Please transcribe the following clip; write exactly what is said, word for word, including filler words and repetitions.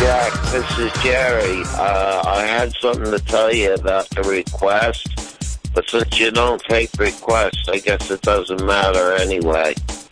Jack, this is Jerry. Uh, I had something to tell you about the request, but since you don't take requests, I guess it doesn't matter anyway.